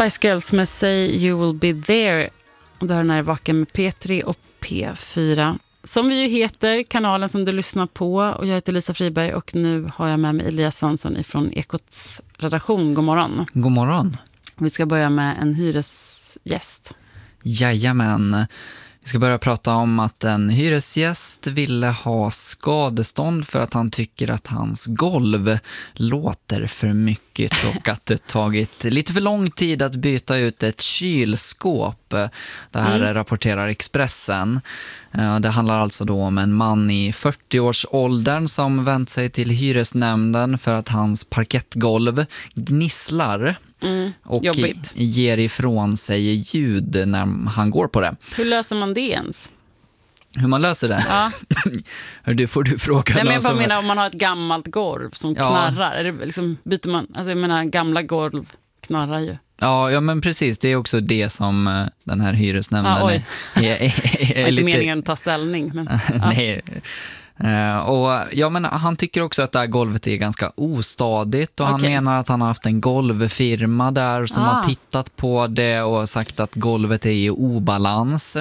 Spice Girls med Say You Will Be There. Och då har den här Vaken med P3 och P4. Som vi ju heter, kanalen som du lyssnar på. Och jag heter Lisa Friberg och nu har jag med mig Elias Svansson ifrån Ekots redaktion. God morgon. God morgon. Vi ska börja med en hyresgäst. Jajamän. Vi ska börja prata om att en hyresgäst ville ha skadestånd för att han tycker att hans golv låter för mycket och att det tagit lite för lång tid att byta ut ett kylskåp. Det här rapporterar Expressen. Det handlar alltså då om en man i 40-årsåldern som vänt sig till hyresnämnden för att hans parkettgolv gnisslar. Och jobbigt. Ger ifrån sig ljud när han går på det. Hur löser man det ens? Hur man löser det? Ja. Det får du fråga. Jag menar om man har ett gammalt golv som knarrar. Är det liksom, byter man, alltså jag menar gamla golv knarrar ju. Ja, men precis. Det är också det som den här hyresnämnden är inte meningen att ta ställning. Men, Nej. Men han tycker också att det här golvet är ganska ostadigt och han menar att han har haft en golvfirma där som har tittat på det och sagt att golvet är i obalans.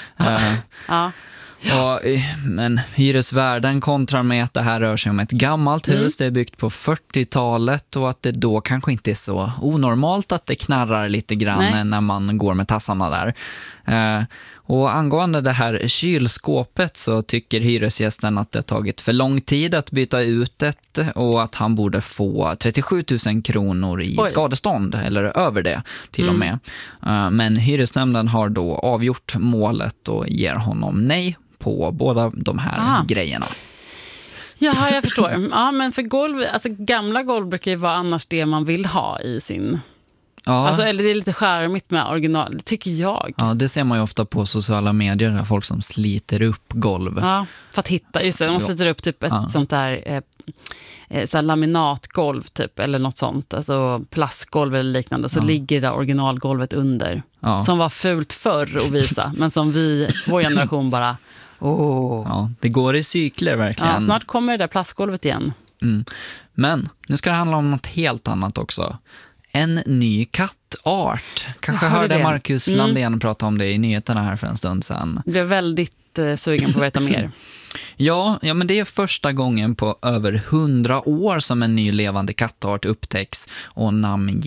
Men hyresvärden kontrar med att det här rör sig om ett gammalt hus. Det är byggt på 40-talet och att det då kanske inte är så onormalt att det knarrar lite grann när man går med tassarna där. Och angående det här kylskåpet så tycker hyresgästen att det tagit för lång tid att byta ut det och att han borde få 37 000 kronor i skadestånd eller över det till och med. Men hyresnämnden har då avgjort målet och ger honom nej på båda de här grejerna. Jaha, jag förstår. Ja, men för golv, alltså gamla golv brukar ju vara annars det man vill ha i sin... Ja. Alltså, eller det är lite charmigt med original, det tycker jag. Ja, det ser man ju ofta på sociala medier där folk som sliter upp golv. Ja, för att hitta, just det, de sliter upp typ ett sånt där så här laminatgolv typ, eller något sånt, alltså plastgolv eller liknande, och så ligger det originalgolvet under. Som var fult förr att visa, men som vår generation bara Ja, det går i cykler verkligen. Ja, snart kommer det där plastgolvet igen. Men nu ska det handla om något helt annat också. En ny kattart. Kanske hörde Marcus Landén prata om det i nyheterna här för en stund sedan. Jag blev väldigt sugen på att veta mer. Ja, men det är första gången på över 100 år som en ny levande kattart upptäcks och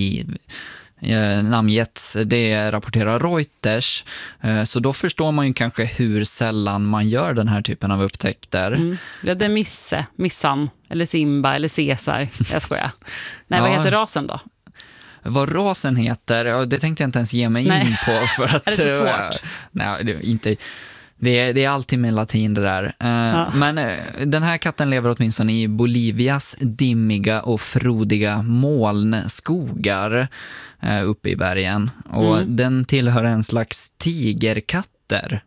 namngetts. Det rapporterar Reuters. Så då förstår man ju kanske hur sällan man gör den här typen av upptäckter. Det är Missan, eller Simba, eller Caesar. Jag skojar. Nej, vad heter rasen då? Vad rasen heter, det tänkte jag inte ens ge mig in på. För att, är det så svårt? Nej, det är inte... Det är alltid med latin det där. Men den här katten lever åtminstone i Bolivias dimmiga och frodiga molnskogar uppe i bergen. Och den tillhör en slags tigerkatter.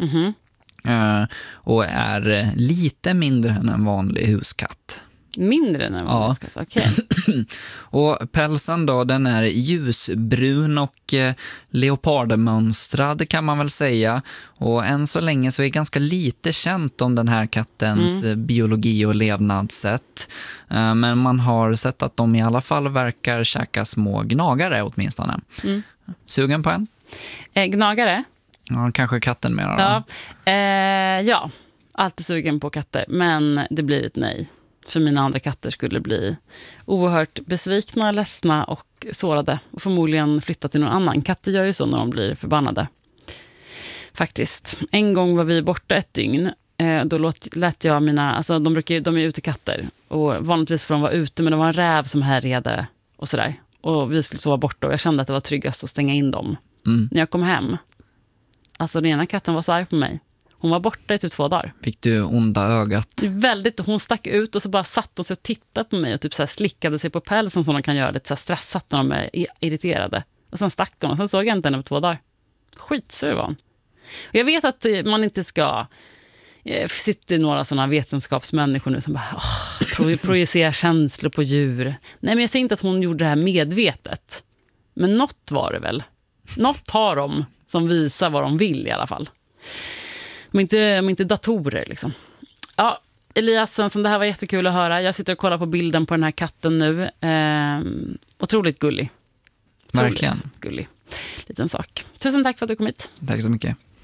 Och är lite mindre än en vanlig huskatt. Mindre än en vanlig huskatt, okej. Och pälsen då, den är ljusbrun och leopardmönstrad kan man väl säga. Och än så länge så är ganska lite känt om den här kattens biologi och levnadssätt. Men man har sett att de i alla fall verkar käka små gnagare åtminstone. Sugen på en? Gnagare? Ja, kanske katten mer då. Ja, alltid sugen på katter. Men det blir ett nej. För mina andra katter skulle bli oerhört besvikna, ledsna och sårade. Och förmodligen flytta till någon annan. Katter gör ju så när de blir förbannade. Faktiskt. En gång var vi borta ett dygn. Då lät jag alltså de är ute katter. Och vanligtvis får de vara ute, men det var en räv som härjade och sådär. Och vi skulle sova borta och jag kände att det var tryggast att stänga in dem. När jag kom hem. Alltså den ena katten var så arg på mig. Hon var borta i typ 2 dagar. Fick du onda ögat? Väldigt. Hon stack ut och så bara satt hon sig och tittade på mig och typ så här slickade sig på pälsen som de kan göra lite så här stressat när de är irriterade. Och sen stack hon och sen såg jag inte henne på 2 dagar. Skitsur var hon. Och jag vet att man inte ska... sitter några sådana vetenskapsmänniskor nu som bara projicerar känslor på djur. Nej, men jag säger inte att hon gjorde det här medvetet. Men något var det väl. Något har de som visar vad de vill i alla fall. De är inte datorer liksom. Ja, Elias Svensson, det här var jättekul att höra. Jag sitter och kollar på bilden på den här katten nu. Otroligt gullig. Otroligt verkligen. Gullig liten sak. Tusen tack för att du kom hit. Tack så mycket.